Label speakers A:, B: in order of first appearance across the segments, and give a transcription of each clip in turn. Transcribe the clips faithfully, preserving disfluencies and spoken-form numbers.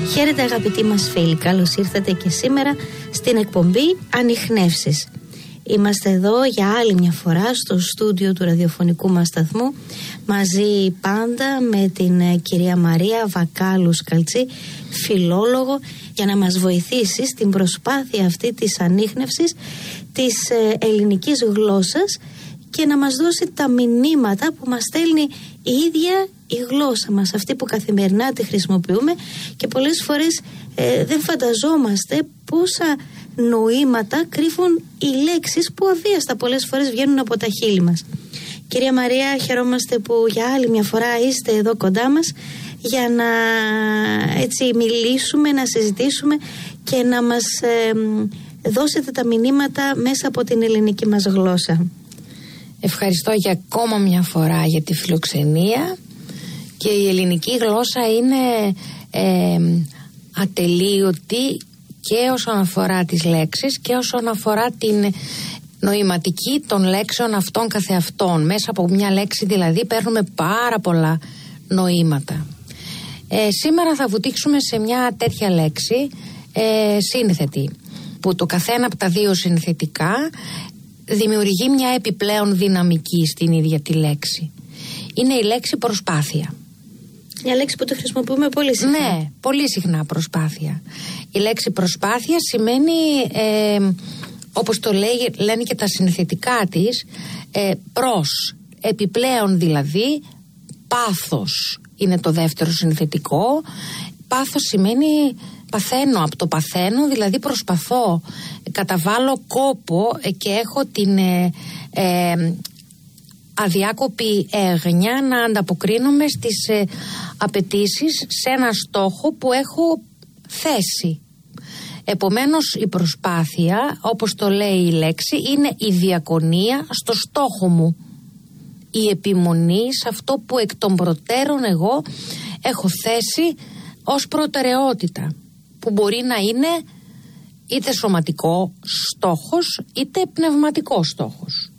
A: Χαίρετε αγαπητοί μας φίλοι, καλώς ήρθατε και σήμερα στην εκπομπή Ανιχνεύσεις. Είμαστε εδώ για άλλη μια φορά στο στούντιο του ραδιοφωνικού μας σταθμού, μαζί πάντα με την κυρία Μαρία Βακάλου Σκαλτσή, φιλόλογο, για να μας βοηθήσει στην προσπάθεια αυτή της ανίχνευσης της ελληνικής γλώσσας και να μας δώσει τα μηνύματα που μας στέλνει η ίδια η γλώσσα μας, αυτή που καθημερινά τη χρησιμοποιούμε, και πολλές φορές ε, δεν φανταζόμαστε πόσα νοήματα κρύβουν οι λέξεις που αβίαστα πολλές φορές βγαίνουν από τα χείλη μας. Κυρία Μαρία, χαιρόμαστε που για άλλη μια φορά είστε εδώ κοντά μας για να έτσι μιλήσουμε, να συζητήσουμε και να μας ε, δώσετε τα μηνύματα μέσα από την ελληνική μας γλώσσα.
B: Ευχαριστώ για ακόμα μια φορά για τη φιλοξενία, και η ελληνική γλώσσα είναι ε, ατελείωτη και όσον αφορά τις λέξεις και όσον αφορά την νοηματική των λέξεων αυτών καθεαυτών. Μέσα από μια λέξη δηλαδή παίρνουμε πάρα πολλά νοήματα. Ε, σήμερα θα βουτήξουμε σε μια τέτοια λέξη, ε, σύνθετη, που το καθένα από τα δύο συνθετικά δημιουργεί μια επιπλέον δυναμική στην ίδια τη λέξη. Είναι η λέξη προσπάθεια.
A: Μια λέξη που το χρησιμοποιούμε πολύ συχνά.
B: Ναι, πολύ συχνά προσπάθεια. Η λέξη προσπάθεια σημαίνει, ε, όπως το λέει, λένε και τα συνθετικά της, ε, προς, επιπλέον δηλαδή, πάθος είναι το δεύτερο συνθετικό. Πάθος σημαίνει παθαίνω, από το παθαίνω, δηλαδή προσπαθώ, καταβάλω κόπο και έχω την ε, ε, αδιάκοπη έγνοια να ανταποκρίνομαι στις ε, απαιτήσεις σε ένα στόχο που έχω θέσει. Επομένως η προσπάθεια, όπως το λέει η λέξη, είναι η διακονία στο στόχο μου, η επιμονή σε αυτό που εκ των προτέρων εγώ έχω θέσει ως προτεραιότητα, που μπορεί να είναι είτε σωματικό στόχος είτε πνευματικό στόχος.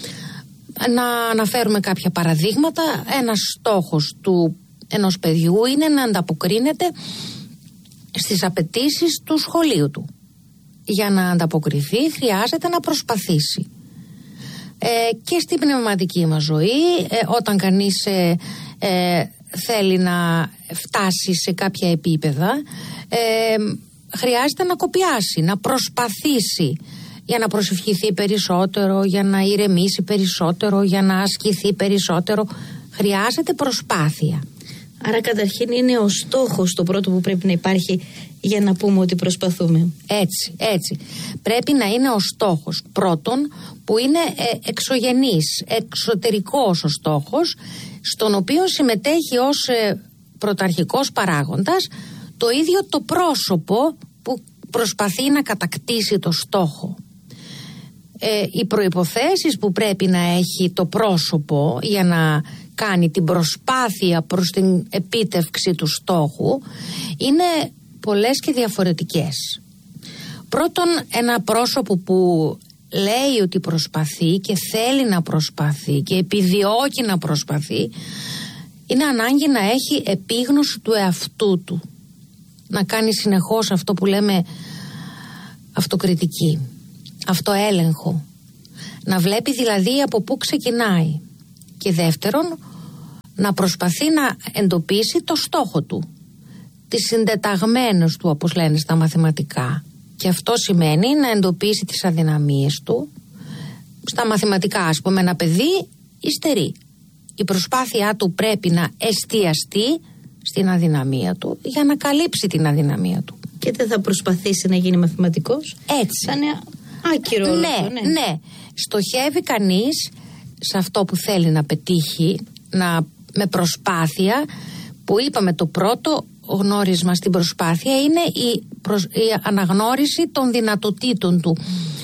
B: Να αναφέρουμε κάποια παραδείγματα. Ένας στόχος του ενός παιδιού είναι να ανταποκρίνεται στις απαιτήσεις του σχολείου του. Για να ανταποκριθεί χρειάζεται να προσπαθήσει. Ε, και στην πνευματική μας ζωή, ε, όταν κανείς ε, ε, θέλει να φτάσει σε κάποια επίπεδα, ε, χρειάζεται να κοπιάσει, να προσπαθήσει για να προσευχηθεί περισσότερο, για να ηρεμήσει περισσότερο, για να ασκηθεί περισσότερο. Χρειάζεται προσπάθεια.
A: Άρα καταρχήν είναι ο στόχος το πρώτο που πρέπει να υπάρχει για να πούμε ότι προσπαθούμε.
B: Έτσι, έτσι. Πρέπει να είναι ο στόχος πρώτον, που είναι ε, εξωγενής, εξωτερικός ο στόχος, στον οποίο συμμετέχει ως ε, πρωταρχικός παράγοντας το ίδιο το πρόσωπο που προσπαθεί να κατακτήσει το στόχο. Ε, οι προϋποθέσεις που πρέπει να έχει το πρόσωπο για να κάνει την προσπάθεια προς την επίτευξη του στόχου είναι πολλές και διαφορετικές. Πρώτον, ένα πρόσωπο που λέει ότι προσπαθεί και θέλει να προσπαθεί και επιδιώκει να προσπαθεί, είναι ανάγκη να έχει επίγνωση του εαυτού του, να κάνει συνεχώς αυτό που λέμε αυτοκριτική, αυτοέλεγχο, να βλέπει δηλαδή από πού ξεκινάει, και δεύτερον να προσπαθεί να εντοπίσει το στόχο του, τις συντεταγμένες του, όπως λένε στα μαθηματικά, και αυτό σημαίνει να εντοπίσει τις αδυναμίες του. Στα μαθηματικά, ας πούμε, ένα παιδί υστερεί, η προσπάθειά του πρέπει να εστιαστεί στην αδυναμία του για να καλύψει την αδυναμία του.
A: Και δεν θα προσπαθήσει να γίνει μαθηματικός.
B: Έτσι.
A: Θα είναι άκυρο.
B: Ναι,
A: αυτό, ναι.
B: ναι. Στοχεύει κανείς σε αυτό που θέλει να πετύχει, να, με προσπάθεια, που είπαμε το πρώτο γνώρισμα στην προσπάθεια είναι η, προσ, η αναγνώριση των δυνατοτήτων του,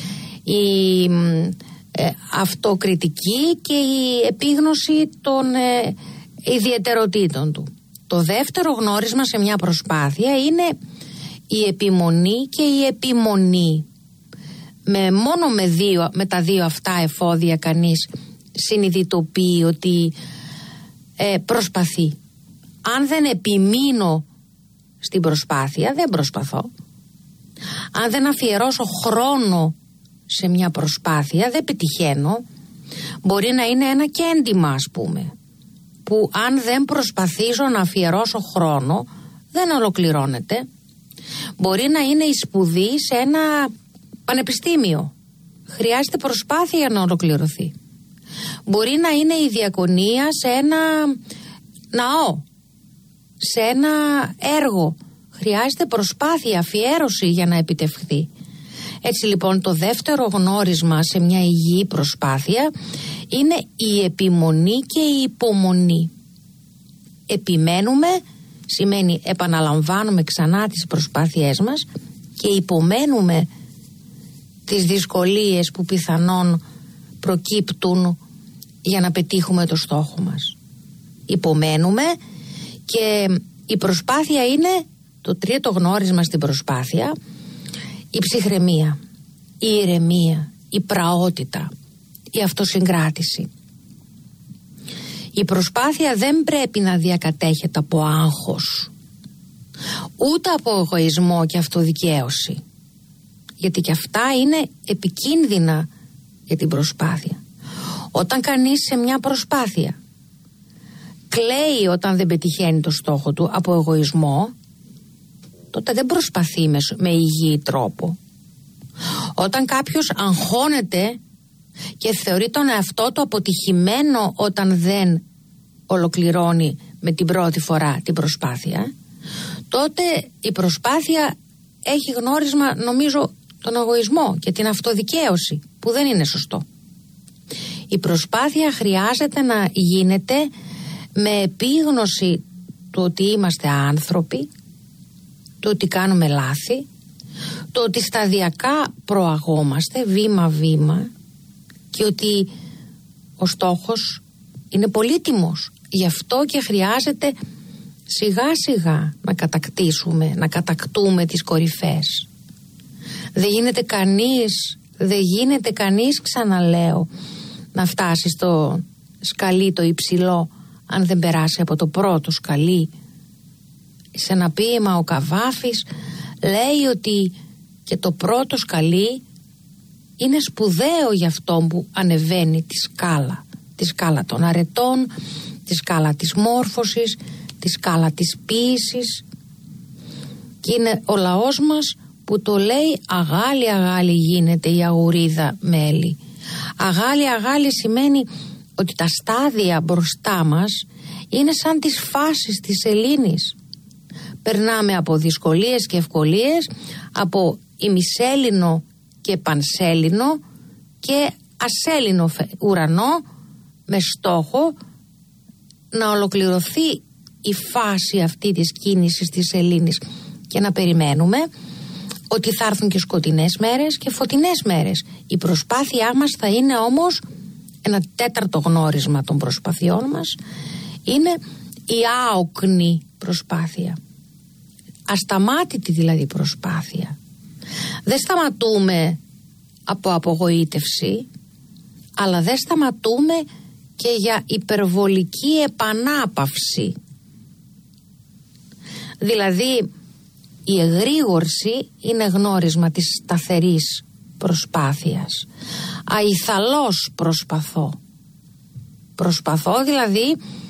B: η ε, αυτοκριτική και η επίγνωση των ε, ιδιαιτεροτήτων του. Το δεύτερο γνώρισμα σε μια προσπάθεια είναι η επιμονή και η επιμονή. Με μόνο με, δύο, με τα δύο αυτά εφόδια κανείς συνειδητοποιεί ότι ε, προσπαθεί. Αν δεν επιμείνω στην προσπάθεια, δεν προσπαθώ. Αν δεν αφιερώσω χρόνο σε μια προσπάθεια, δεν πετυχαίνω. Μπορεί να είναι ένα κέντημα, ας πούμε, που αν δεν προσπαθήσω να αφιερώσω χρόνο, δεν ολοκληρώνεται. Μπορεί να είναι η σπουδή σε ένα πανεπιστήμιο. Χρειάζεται προσπάθεια για να ολοκληρωθεί. Μπορεί να είναι η διακονία σε ένα ναό, σε ένα έργο. Χρειάζεται προσπάθεια, αφιέρωση για να επιτευχθεί. Έτσι λοιπόν το δεύτερο γνώρισμα σε μια υγιή προσπάθεια είναι η επιμονή και η υπομονή. Επιμένουμε σημαίνει επαναλαμβάνουμε ξανά τις προσπάθειές μας και υπομένουμε τις δυσκολίες που πιθανόν προκύπτουν για να πετύχουμε το στόχο μας. Υπομένουμε και η προσπάθεια είναι το τρίτο γνώρισμα στην προσπάθεια, η ψυχραιμία, η ηρεμία, η πραότητα, η αυτοσυγκράτηση. Η προσπάθεια δεν πρέπει να διακατέχεται από άγχος, ούτε από εγωισμό και αυτοδικαίωση, γιατί και αυτά είναι επικίνδυνα για την προσπάθεια. Όταν κανείς σε μια προσπάθεια κλαίει όταν δεν πετυχαίνει το στόχο του από εγωισμό, τότε δεν προσπαθεί με, με υγιή τρόπο. Όταν κάποιος αγχώνεται και θεωρεί τον εαυτό του αποτυχημένο όταν δεν ολοκληρώνει με την πρώτη φορά την προσπάθεια, τότε η προσπάθεια έχει γνώρισμα, νομίζω, τον εγωισμό και την αυτοδικαίωση, που δεν είναι σωστό. Η προσπάθεια χρειάζεται να γίνεται με επίγνωση του ότι είμαστε άνθρωποι, το ότι κάνουμε λάθη, το ότι σταδιακά προαγόμαστε βήμα-βήμα και ότι ο στόχος είναι πολύτιμος. Γι' αυτό και χρειάζεται σιγά-σιγά να κατακτήσουμε, να κατακτούμε τις κορυφές. Δεν γίνεται κανείς, δεν γίνεται κανείς, ξαναλέω, να φτάσει στο σκαλί το υψηλό αν δεν περάσει από το πρώτο σκαλί. Σε ένα ποίημα ο Καβάφης λέει ότι και το πρώτο σκαλί είναι σπουδαίο για αυτόν που ανεβαίνει τη σκάλα. Τη σκάλα των αρετών, τη σκάλα της μόρφωσης, τη σκάλα της ποίησης. Και είναι ο λαός μας που το λέει αγάλη αγάλη γίνεται η αγουρίδα μέλι. Αγάλη αγάλη σημαίνει ότι τα στάδια μπροστά μας είναι σαν τις φάσεις της σελήνης. Περνάμε από δυσκολίες και ευκολίες, από ημισέλινο και πανσέλινο και ασέλινο ουρανό, με στόχο να ολοκληρωθεί η φάση αυτή της κίνησης της σελήνης και να περιμένουμε ότι θα έρθουν και σκοτεινές μέρες και φωτεινές μέρες. Η προσπάθειά μας θα είναι όμως ένα τέταρτο γνώρισμα των προσπαθειών μας, είναι η άοκνη προσπάθεια. Ασταμάτητη δηλαδή προσπάθεια. Δεν σταματούμε από απογοήτευση, αλλά δεν σταματούμε και για υπερβολική επανάπαυση. Δηλαδή η εγρήγορση είναι γνώρισμα της σταθερής προσπάθειας. Αειθαλώς προσπαθώ. Προσπαθώ δηλαδή